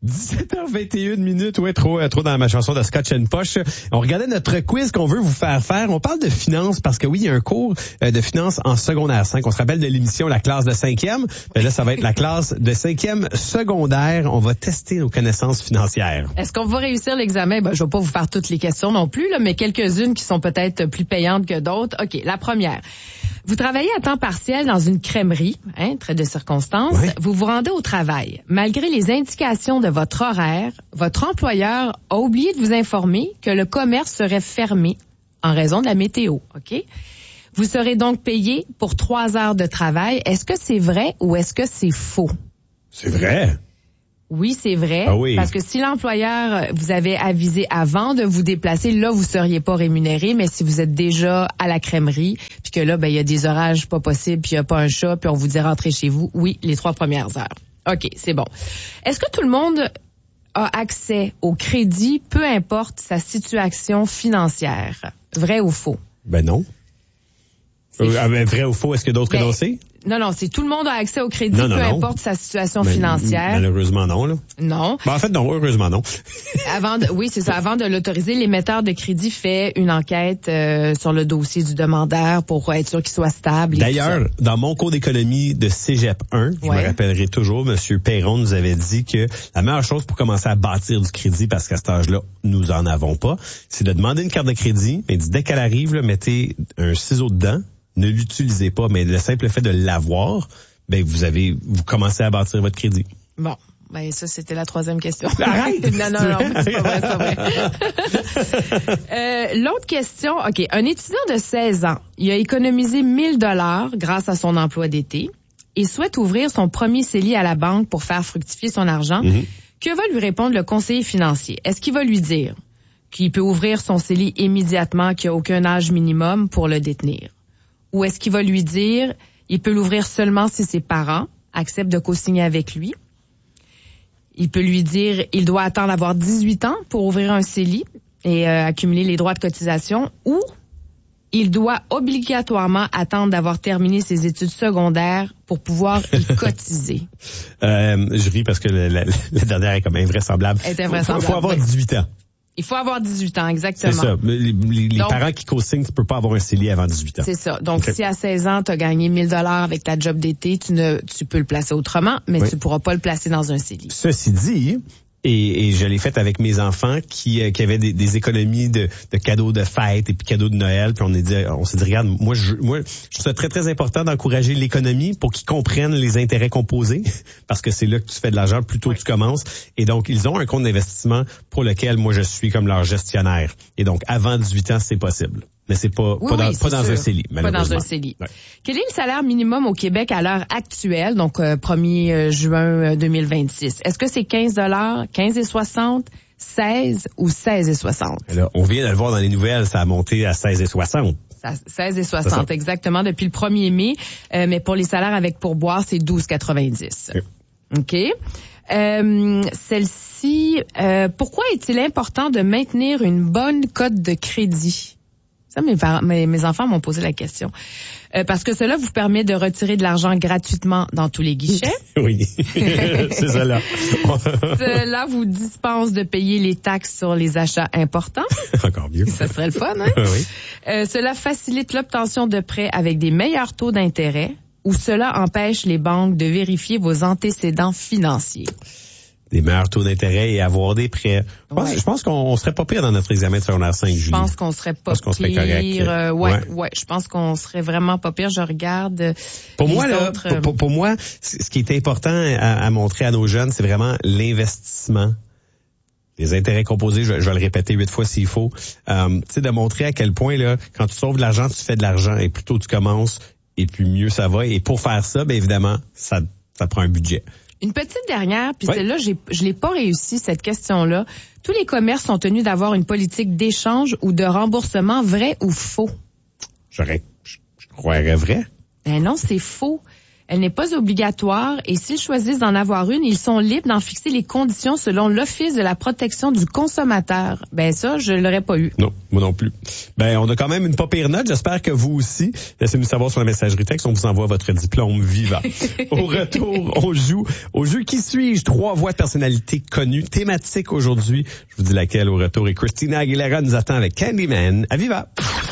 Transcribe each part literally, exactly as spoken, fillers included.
dix-sept heures vingt et une minutes, ouais, trop, trop dans ma chanson de Scotch and Posh. On regardait notre quiz qu'on veut vous faire faire. On parle de finances parce que oui, il y a un cours de finances en secondaire cinq. On se rappelle de l'émission La classe de cinquième. Ben là, ça va être la classe de cinquième secondaire. On va tester nos connaissances financières. Est-ce qu'on va réussir l'examen? Ben, je vais pas vous faire toutes les questions non plus, là, mais quelques-unes qui sont peut-être plus payantes que d'autres. OK, la première. Vous travaillez à temps partiel dans une crèmerie, hein, trait de circonstance. Oui. Vous vous rendez au travail. Malgré les indications de votre horaire, votre employeur a oublié de vous informer que le commerce serait fermé en raison de la météo, OK? Vous serez donc payé pour trois heures de travail. Est-ce que c'est vrai ou est-ce que c'est faux? C'est vrai. Oui, c'est vrai. Ah oui. Parce que si l'employeur vous avait avisé avant de vous déplacer, là, vous seriez pas rémunéré. Mais si vous êtes déjà à la crèmerie, puis que là, ben, il y a des orages pas possibles, puis il y a pas un chat, puis on vous dit rentrer chez vous, oui, les trois premières heures. OK, c'est bon. Est-ce que tout le monde a accès au crédit, peu importe sa situation financière? Vrai ou faux? Ben non. Euh, ben, vrai ou faux, est-ce que d'autres ben, énoncés? Non, non, c'est tout le monde a accès au crédit, non, non, peu non. importe sa situation ben, financière. Malheureusement non, là. Non. Ben, en fait, non, heureusement non. Avant de, oui, c'est ça. Avant de l'autoriser, l'émetteur de crédit fait une enquête euh, sur le dossier du demandeur pour être sûr qu'il soit stable. D'ailleurs, dans mon cours d'économie de Cégep un, je ouais. me rappellerai toujours, M. Perron nous avait dit que la meilleure chose pour commencer à bâtir du crédit, parce qu'à cet âge-là, nous en avons pas, c'est de demander une carte de crédit, mais dès qu'elle arrive, là, mettez un ciseau dedans, ne l'utilisez pas, mais le simple fait de l'avoir, ben vous avez, vous commencez à bâtir votre crédit. Bon. Ben, ça, c'était la troisième question. Arrête! non, non, non, c'est pas vrai, c'est pas vrai. euh, l'autre question, OK. Un étudiant de seize ans, il a économisé mille dollars grâce à son emploi d'été et souhaite ouvrir son premier C E L I à la banque pour faire fructifier son argent. Mm-hmm. Que va lui répondre le conseiller financier? Est-ce qu'il va lui dire qu'il peut ouvrir son C E L I immédiatement, qu'il n'y a aucun âge minimum pour le détenir? Ou est-ce qu'il va lui dire il peut l'ouvrir seulement si ses parents acceptent de co-signer avec lui? Il peut lui dire il doit attendre d'avoir dix-huit ans pour ouvrir un C E L I et euh, accumuler les droits de cotisation, ou il doit obligatoirement attendre d'avoir terminé ses études secondaires pour pouvoir y cotiser. Euh, je ris parce que la, la, la dernière est comme invraisemblable. Elle est invraisemblable. Il faut avoir dix-huit ans. Il faut avoir dix-huit ans, exactement. C'est ça. Les, les, les Donc, parents qui co-signent, tu peux pas avoir un C E L I avant dix-huit ans. C'est ça. Donc, okay. si à seize ans, tu as gagné mille dollars avec ta job d'été, tu ne, tu peux le placer autrement, mais oui. tu pourras pas le placer dans un C E L I. Ceci dit, et, et je l'ai fait avec mes enfants qui, euh, qui avaient des, des économies de, de cadeaux de fête et puis cadeaux de Noël, puis on est dit, on s'est dit, regarde, moi, je, moi, je trouve ça très, très important d'encourager l'économie pour qu'ils comprennent les intérêts composés, parce que c'est là que tu fais de l'argent plus tôt oui. tu commences. Et donc, ils ont un compte d'investissement pour lequel moi, je suis comme leur gestionnaire. Et donc, avant dix-huit ans, c'est possible. Mais c'est pas, oui, pas dans, oui, pas dans un C E L I, malheureusement. Pas dans un C E L I. Ouais. Quel est le salaire minimum au Québec à l'heure actuelle, donc euh, premier juin deux mille vingt-six? Est-ce que c'est quinze dollars, quinze et soixante, seize ou seize et soixante? Là, on vient de le voir dans les nouvelles, ça a monté à seize et soixante. seize et soixante, exactement, depuis le premier mai. Euh, mais pour les salaires avec pourboire, c'est douze quatre-vingt-dix. OK. OK. Euh, celle-ci, euh, pourquoi est-il important de maintenir une bonne cote de crédit? Ça, mes, parents, mes, mes enfants m'ont posé la question. Euh, parce que cela vous permet de retirer de l'argent gratuitement dans tous les guichets. Oui, c'est ça là. Cela vous dispense de payer les taxes sur les achats importants. Encore mieux. Ça serait le fun, hein? Oui. Euh, cela facilite l'obtention de prêts avec des meilleurs taux d'intérêt, ou cela empêche les banques de vérifier vos antécédents financiers. Des meilleurs taux d'intérêt et avoir des prêts. Je pense, ouais. je pense qu'on serait pas pire dans notre examen de secondaire cinq, Julie. Je pense qu'on serait pas qu'on pire. Serait correct. Euh, ouais, ouais, ouais. Je pense qu'on serait vraiment pas pire. Je regarde. Pour moi, là, autres, pour, pour, pour moi, ce qui est important à, à montrer à nos jeunes, c'est vraiment l'investissement. Les intérêts composés, je, je vais le répéter huit fois s'il faut. Euh, tu sais, de montrer à quel point, là, quand tu sauves de l'argent, tu fais de l'argent. Et plus tôt tu commences, et plus mieux ça va. Et pour faire ça, bien évidemment, ça, ça prend un budget. Une petite dernière, puis oui. celle-là, j'ai, je l'ai pas réussi, cette question-là. Tous les commerces sont tenus d'avoir une politique d'échange ou de remboursement, vrai ou faux? J'aurais, je, je croirais vrai. Ben non, c'est faux. Elle n'est pas obligatoire et s'ils choisissent d'en avoir une, ils sont libres d'en fixer les conditions selon l'Office de la protection du consommateur. Ben ça, je l'aurais pas eu. Non, moi non plus. Ben, on a quand même une pas pire note. J'espère que vous aussi. Laissez-nous savoir sur la messagerie texte. On vous envoie votre diplôme vivant. Au retour, on joue au jeu Qui suis-je? Trois voix de personnalités connues. Thématique aujourd'hui. Je vous dis laquelle au retour. Et Christina Aguilera nous attend avec Candyman. À Viva!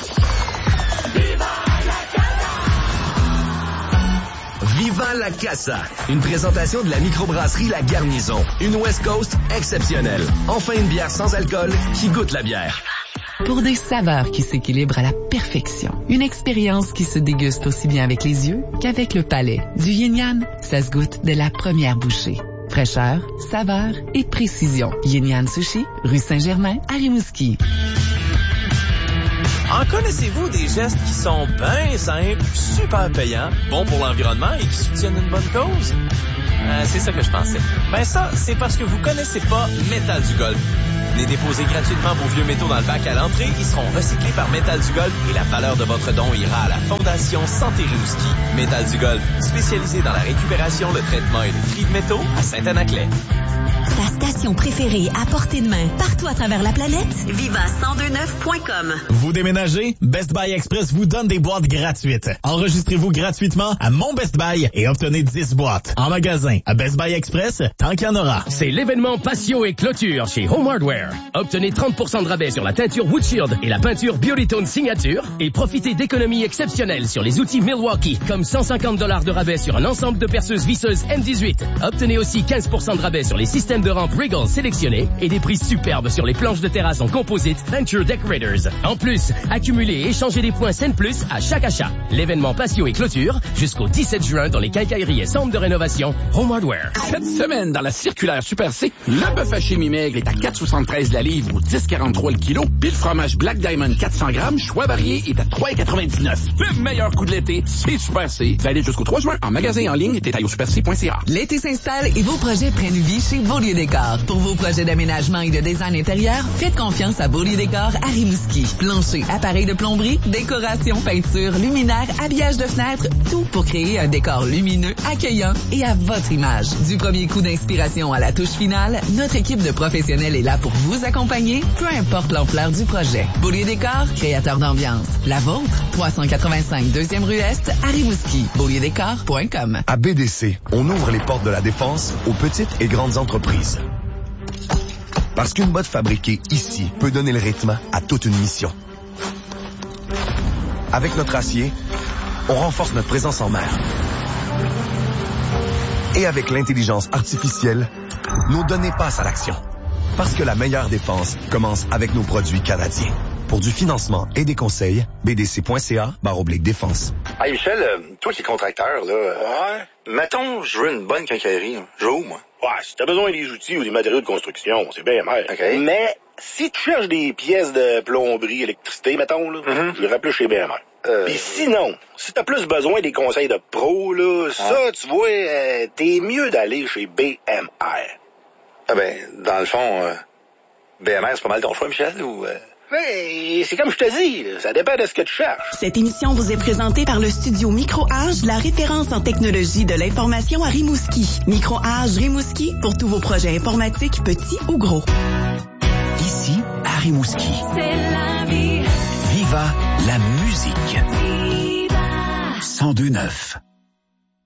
Viva la Casa, une présentation de la microbrasserie La Garnison. Une West Coast exceptionnelle. Enfin une bière sans alcool qui goûte la bière. Pour des saveurs qui s'équilibrent à la perfection. Une expérience qui se déguste aussi bien avec les yeux qu'avec le palais. Du Yin Yang, ça se goûte dès la première bouchée. Fraîcheur, saveur et précision. Yin Yang Sushi, rue Saint-Germain, à Rimouski. En connaissez-vous des gestes qui sont bien simples, super payants, bons pour l'environnement et qui soutiennent une bonne cause? Euh, c'est ça que je pensais. Ben ça, c'est parce que vous connaissez pas Métal du Golf. Venez déposer gratuitement vos vieux métaux dans le bac à l'entrée. Ils seront recyclés par Métal du Golf et la valeur de votre don ira à la Fondation Santé Rimouski. Métal du Golf, spécialisé dans la récupération, le traitement et le tri de métaux à Saint-Anaclet. Ta station préférée à portée de main partout à travers la planète? Viva cent deux neuf point com. Vous déménagez? Best Buy Express vous donne des boîtes gratuites. Enregistrez-vous gratuitement à mon Best Buy et obtenez dix boîtes. En magasin, à Best Buy Express, tant qu'il y en aura. C'est l'événement patio et clôture chez Home Hardware. Obtenez trente pour cent de rabais sur la teinture Wood Shield et la peinture Beautytone Signature et profitez d'économies exceptionnelles sur les outils Milwaukee, comme cent cinquante dollars de rabais sur un ensemble de perceuses visseuses M dix-huit. Obtenez aussi quinze pour cent de rabais sur les systèmes de rampe Regal sélectionnés et des prix superbes sur les planches de terrasse en composite Venture Decorators. En plus, accumulez et échangez des points Scène Plus à chaque achat. L'événement patio et clôture jusqu'au dix-sept juin dans les quincailleries et centres de rénovation Home Hardware. Cette semaine, dans la circulaire Super C, le bœuf haché mi-maigre est à quatre soixante-treize la livre ou dix quarante-trois le kilo, puis le fromage Black Diamond quatre cents grammes, choix varié, est à trois quatre-vingt-dix-neuf. Le meilleur coup de l'été, c'est Super C. Valide jusqu'au trois juin en magasin et en ligne, détail au super c point c a. L'été s'installe et vos projets prennent vie chez Beaulieu Décor. Pour vos projets d'aménagement et de design intérieur, faites confiance à Beaulieu Décor à Rimouski. Plancher, appareils de plomberie, décoration, peinture, luminaire, habillage de fenêtres, tout pour créer un décor lumineux, accueillant et à votre image. Du premier coup d'inspiration à la touche finale, notre équipe de professionnels est là pour vous accompagner, peu importe l'ampleur du projet. Beaulieu Décor, créateur d'ambiance. La vôtre, trois cent quatre-vingt-cinq deuxième rue Est à Rimouski. beaulieu décor point com. À B D C, on ouvre les portes de la défense aux petites et grandes entreprises. Parce qu'une botte fabriquée ici peut donner le rythme à toute une mission. Avec notre acier, on renforce notre présence en mer. Et avec l'intelligence artificielle, nos données passent à l'action. Parce que la meilleure défense commence avec nos produits canadiens. Pour du financement et des conseils, b d c point c a barre oblique défense. Hey Michel, euh, toi qui es contracteur, là, ouais. Mettons, je veux une bonne quincaillerie. Je veux où, moi? Ouais, si t'as besoin des outils ou des matériaux de construction, c'est bien mal. Okay. Mais si tu cherches des pièces de plomberie, électricité, mettons, là, mm-hmm. je les rappelle chez B M R. Euh... Puis sinon, si t'as plus besoin des conseils de pro, là, ah. ça, tu vois, euh, t'es mieux d'aller chez B M R. Ah ben, dans le fond, euh, B M R, c'est pas mal ton choix, Michel, ou... Euh... Mais c'est comme je te dis, ça dépend de ce que tu cherches. Cette émission vous est présentée par le studio Micro-Age, la référence en technologie de l'information à Rimouski. Micro-Age Rimouski pour tous vos projets informatiques, petits ou gros. Ici, à Rimouski. C'est la vie. Viva la musique. Viva. cent deux neuf.